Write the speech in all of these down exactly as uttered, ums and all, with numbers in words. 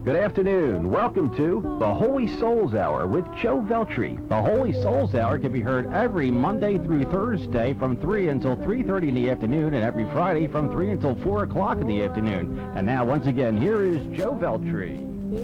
Good afternoon. Welcome to the Holy Souls Hour with Joe Veltri. The Holy Souls Hour can be heard every Monday through Thursday from three until three thirty in the afternoon and every Friday from three until four o'clock in the afternoon. And now, once again, here is Joe Veltri.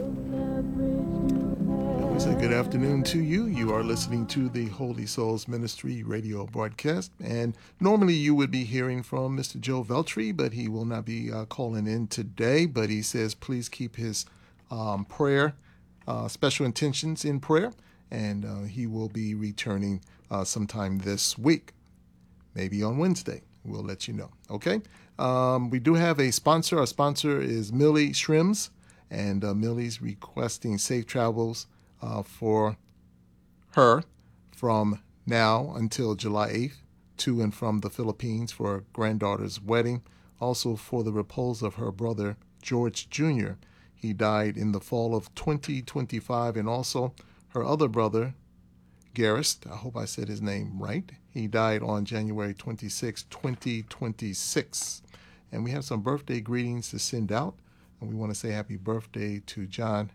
We say good afternoon to you. You are listening to the Holy Souls Ministry radio broadcast. And normally you would be hearing from Mister Joe Veltri, but he will not be uh, calling in today. But he says please keep his Um, prayer, uh, special intentions in prayer, and uh, he will be returning uh, sometime this week, maybe on Wednesday. We'll let you know, okay? Um, we do have a sponsor. Our sponsor is Millie Shrimps, and uh, Millie's requesting safe travels uh, for her from now until July eighth to and from the Philippines for her granddaughter's wedding, also for the repose of her brother, George Junior He died in the fall of twenty twenty-five, and also her other brother, Garrist, I hope I said his name right. He died on January twenty-sixth, twenty twenty-six. And we have some birthday greetings to send out, and we want to say happy birthday to John,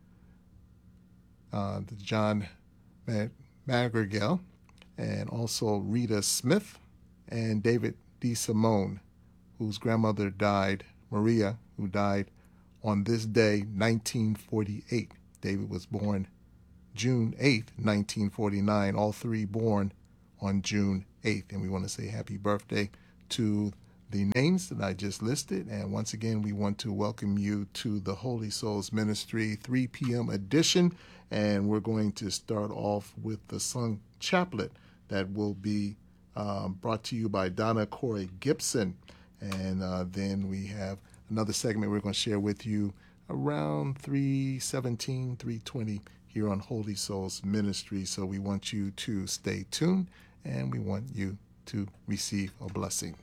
uh, John Madrigal, and also Rita Smith, and David D. Simone, whose grandmother died, Maria, who died on this day, nineteen forty-eight. David was born June eighth, nineteen forty-nine. All three born on June eighth. And we want to say happy birthday to the names that I just listed. And once again, we want to welcome you to the Holy Souls Ministry three p.m. edition. And we're going to start off with the sung chaplet that will be um, brought to you by Donna Corey Gibson. And uh, then we have another segment we're going to share with you around three seventeen, three twenty here on Holy Souls Ministry. So we want you to stay tuned, and we want you to receive a blessing.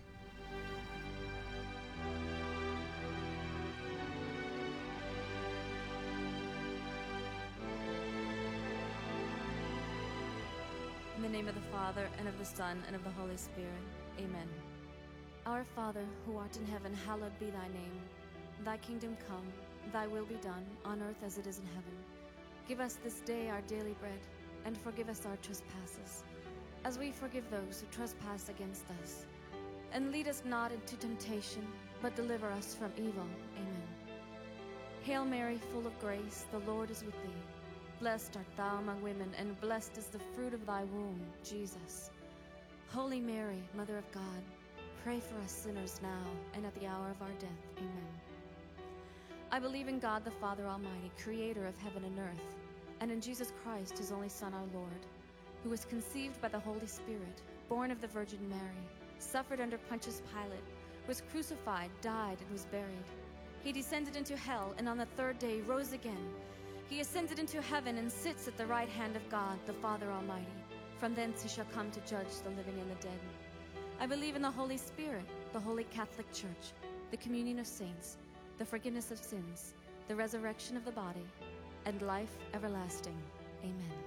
In the name of the Father, and of the Son, and of the Holy Spirit. Amen. Our Father, who art in heaven, hallowed be thy name. Thy kingdom come, thy will be done, on earth as it is in heaven. Give us this day our daily bread, and forgive us our trespasses, as we forgive those who trespass against us. And lead us not into temptation, but deliver us from evil. Amen. Hail Mary, full of grace, the Lord is with thee. Blessed art thou among women, and blessed is the fruit of thy womb, Jesus. Holy Mary, Mother of God, pray for us sinners now and at the hour of our death. Amen. I believe in God the Father Almighty, creator of heaven and earth, and in Jesus Christ, his only Son, our Lord, who was conceived by the Holy Spirit, born of the Virgin Mary, suffered under Pontius Pilate, was crucified, died, and was buried. He descended into hell, and on the third day rose again. He ascended into heaven and sits at the right hand of God the Father Almighty. From thence he shall come to judge the living and the dead. I believe in the Holy Spirit, the Holy Catholic Church, the communion of saints, the forgiveness of sins, the resurrection of the body, and life everlasting. Amen.